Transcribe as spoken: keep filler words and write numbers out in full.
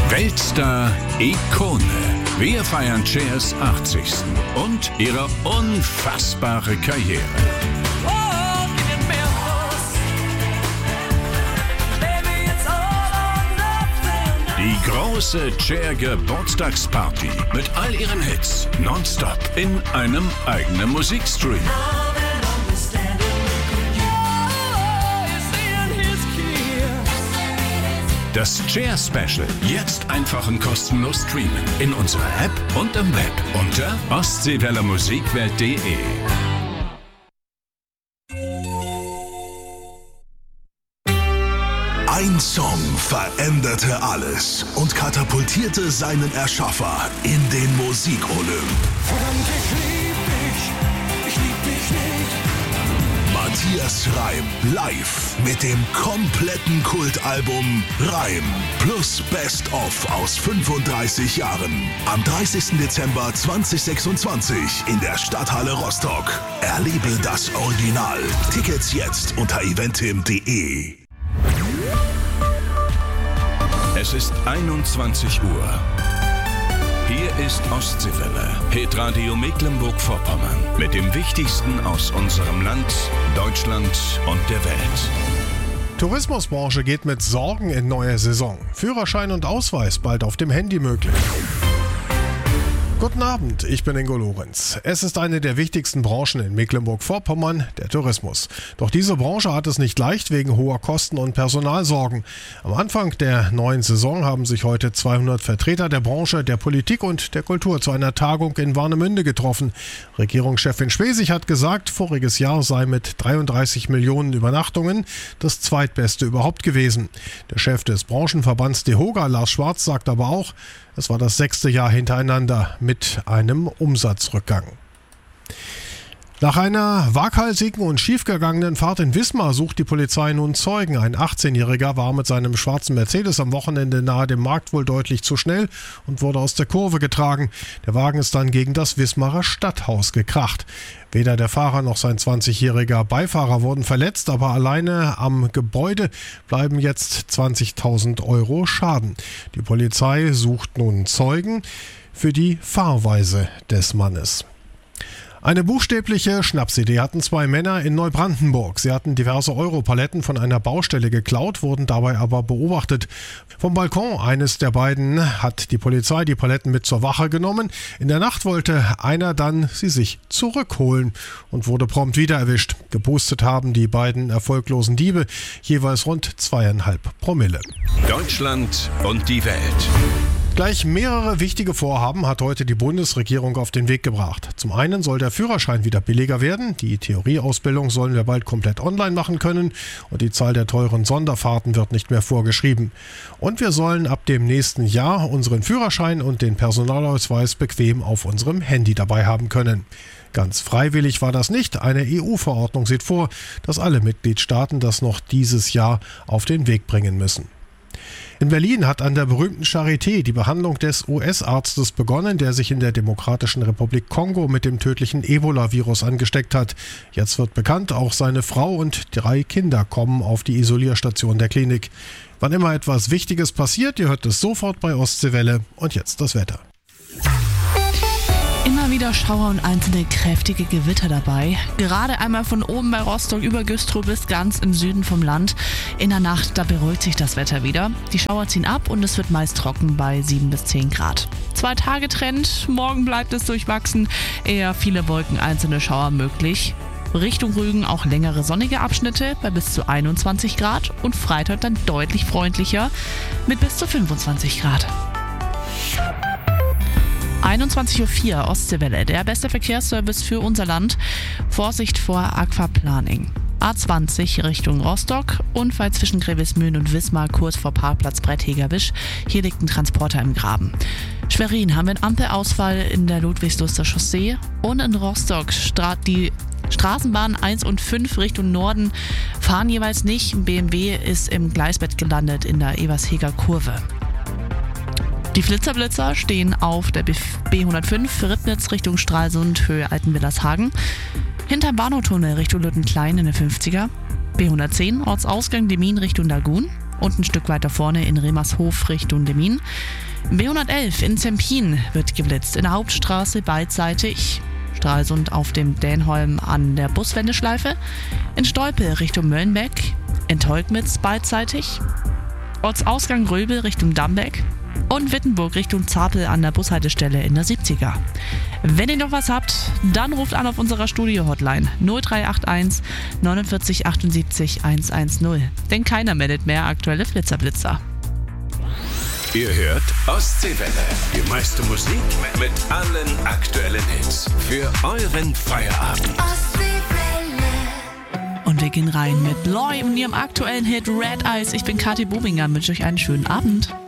Weltstar-Ikone. Wir feiern Chers achtzigsten und ihre unfassbare Karriere. Die große Cher-Geburtstagsparty mit all ihren Hits nonstop in einem eigenen Musikstream. Das Cher Special jetzt einfach und kostenlos streamen in unserer App und im Web unter ostseewelle musikwelt punkt de. Ein Song veränderte alles und katapultierte seinen Erschaffer in den Musikolymp. Verdammt, ich lieb dich, ich lieb dich nicht. Matthias Reim live mit dem kompletten Kultalbum Reim plus Best of aus fünfunddreißig Jahren. Am dreißigsten Dezember zweitausendsechsundzwanzig in der Stadthalle Rostock. Erlebe das Original. Tickets jetzt unter eventim punkt de. Es ist einundzwanzig Uhr. Hier ist Ostseewelle, Hitradio Mecklenburg-Vorpommern mit dem Wichtigsten aus unserem Land, Deutschland und der Welt. Tourismusbranche geht mit Sorgen in neue Saison. Führerschein und Ausweis bald auf dem Handy möglich. Guten Abend, ich bin Ingo Lorenz. Es ist eine der wichtigsten Branchen in Mecklenburg-Vorpommern, der Tourismus. Doch diese Branche hat es nicht leicht wegen hoher Kosten und Personalsorgen. Am Anfang der neuen Saison haben sich heute zweihundert Vertreter der Branche, der Politik und der Kultur zu einer Tagung in Warnemünde getroffen. Regierungschefin Schwesig hat gesagt, voriges Jahr sei mit dreiunddreißig Millionen Übernachtungen das zweitbeste überhaupt gewesen. Der Chef des Branchenverbands DEHOGA, Lars Schwarz, sagt aber auch, es war das sechste Jahr hintereinander mit einem Umsatzrückgang. Nach einer waghalsigen und schiefgegangenen Fahrt in Wismar sucht die Polizei nun Zeugen. Ein achtzehnjähriger war mit seinem schwarzen Mercedes am Wochenende nahe dem Markt wohl deutlich zu schnell und wurde aus der Kurve getragen. Der Wagen ist dann gegen das Wismarer Stadthaus gekracht. Weder der Fahrer noch sein zwanzigjähriger Beifahrer wurden verletzt, aber alleine am Gebäude bleiben jetzt zwanzigtausend Euro Schaden. Die Polizei sucht nun Zeugen für die Fahrweise des Mannes. Eine buchstäbliche Schnapsidee hatten zwei Männer in Neubrandenburg. Sie hatten diverse Europaletten von einer Baustelle geklaut, wurden dabei aber beobachtet. Vom Balkon eines der beiden hat die Polizei die Paletten mit zur Wache genommen. In der Nacht wollte einer dann sie sich zurückholen und wurde prompt wieder erwischt. Gepustet haben die beiden erfolglosen Diebe jeweils rund zweieinhalb Promille. Deutschland und die Welt. Gleich mehrere wichtige Vorhaben hat heute die Bundesregierung auf den Weg gebracht. Zum einen soll der Führerschein wieder billiger werden. Die Theorieausbildung sollen wir bald komplett online machen können und die Zahl der teuren Sonderfahrten wird nicht mehr vorgeschrieben. Und wir sollen ab dem nächsten Jahr unseren Führerschein und den Personalausweis bequem auf unserem Handy dabei haben können. Ganz freiwillig war das nicht. Eine E U-Verordnung sieht vor, dass alle Mitgliedstaaten das noch dieses Jahr auf den Weg bringen müssen. In Berlin hat an der berühmten Charité die Behandlung des U S-Arztes begonnen, der sich in der Demokratischen Republik Kongo mit dem tödlichen Ebola-Virus angesteckt hat. Jetzt wird bekannt, auch seine Frau und drei Kinder kommen auf die Isolierstation der Klinik. Wann immer etwas Wichtiges passiert, ihr hört es sofort bei Ostseewelle. Und jetzt das Wetter. Immer wieder Schauer und einzelne kräftige Gewitter dabei. Gerade einmal von oben bei Rostock über Güstrow bis ganz im Süden vom Land. In der Nacht, da beruhigt sich das Wetter wieder. Die Schauer ziehen ab und es wird meist trocken bei sieben bis zehn Grad. Zwei Tage Trend, morgen bleibt es durchwachsen. Eher viele Wolken, einzelne Schauer möglich. Richtung Rügen auch längere sonnige Abschnitte bei bis zu einundzwanzig Grad und Freitag dann deutlich freundlicher mit bis zu fünfundzwanzig Grad. einundzwanzig Uhr vier Ostseewelle, der beste Verkehrsservice für unser Land. Vorsicht vor Aquaplaning. A zwanzig Richtung Rostock, Unfall zwischen Grevesmühlen und Wismar kurz vor Parkplatz Brett-Hegerwisch. Hier liegt ein Transporter im Graben. Schwerin haben wir einen Ampelausfall in der Ludwigsluster Chaussee und in Rostock Stra- die Straßenbahn eins und fünf Richtung Norden fahren jeweils nicht. Ein B M W ist im Gleisbett gelandet in der Eversheger Kurve. Die Flitzerblitzer stehen auf der B hundertfünf Ribnitz Richtung Stralsund, Höhe Altenwillershagen. Hinterm Bahnhoftunnel Richtung Lüttenklein in der fünfziger. B hundertzehn Ortsausgang Demmin Richtung Lagun. und ein Stück weiter vorne in Remershof Richtung Demmin. B hundertelf in Zempin wird geblitzt, in der Hauptstraße beidseitig. Stralsund auf dem Dänholm an der Buswendeschleife. In Stolpe Richtung Möllenbeck. In Teugmitz beidseitig. Ortsausgang Röbel Richtung Dambeck. Und Wittenburg Richtung Zapel an der Bushaltestelle in der siebziger. Wenn ihr noch was habt, dann ruft an auf unserer Studio-Hotline null drei acht eins neunundvierzig achtundsiebzig hundertzehn. Denn keiner meldet mehr aktuelle Blitzerblitzer. Ihr hört Ostseewelle. Die meiste Musik mit allen aktuellen Hits. Für euren Feierabend. Und wir gehen rein mit Loy und ihrem aktuellen Hit Red Eyes. Ich bin Kathi Bobinger, wünsche euch einen schönen Abend.